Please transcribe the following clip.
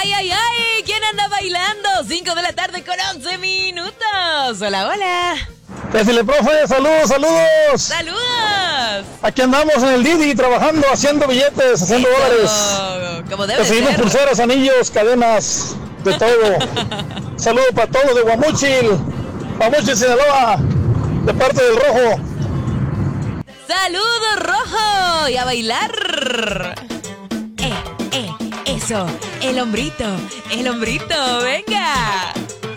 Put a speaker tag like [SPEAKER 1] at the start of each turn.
[SPEAKER 1] ¡Ay, ay, ay! ¿Quién anda bailando? 5 de la tarde con 11 minutos. Hola, hola.
[SPEAKER 2] Decirle, profe, saludos, saludos.
[SPEAKER 1] ¡Saludos!
[SPEAKER 2] Aquí andamos en el Didi trabajando, haciendo billetes, haciendo dólares.
[SPEAKER 1] Como debe
[SPEAKER 2] Recibimos
[SPEAKER 1] ser.
[SPEAKER 2] pulseras, anillos, cadenas, de todo. Saludos para todos de Guamuchil, Sinaloa, de parte del Rojo.
[SPEAKER 1] ¡Saludos, Rojo! Y a bailar. Eso, el hombrito, venga.